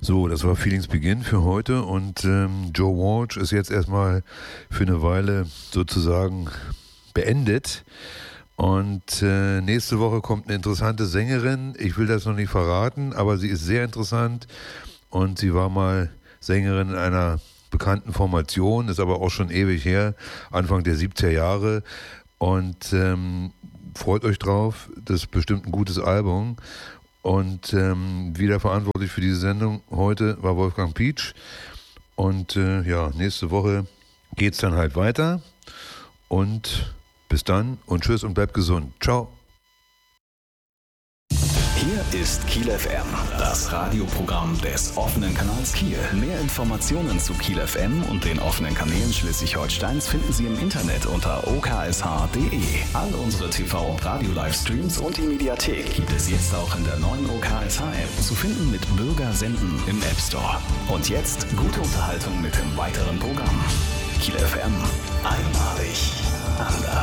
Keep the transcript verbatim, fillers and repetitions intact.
So, das war Feelings Begin für heute und ähm, Joe Walsh ist jetzt erstmal für eine Weile sozusagen beendet. Und äh, nächste Woche kommt eine interessante Sängerin. Ich will das noch nicht verraten, aber sie ist sehr interessant und sie war mal Sängerin in einer bekannten Formation, ist aber auch schon ewig her, Anfang der siebziger Jahre. Und ähm, freut euch drauf, das ist bestimmt ein gutes Album. Und ähm, wieder verantwortlich für diese Sendung heute war Wolfgang Pietsch. Und äh, ja, nächste Woche geht's dann halt weiter. Und bis dann und tschüss und bleibt gesund. Ciao. Hier ist Kiel F M, das Radioprogramm des offenen Kanals Kiel. Mehr Informationen zu Kiel F M und den offenen Kanälen Schleswig-Holsteins finden Sie im Internet unter o k s h punkt d e. All unsere T V- und Radio-Livestreams und die Mediathek gibt es jetzt auch in der neuen O K S H-App, zu finden mit Bürger senden im App Store. Und jetzt gute Unterhaltung mit dem weiteren Programm. Kiel F M, einmalig, anders.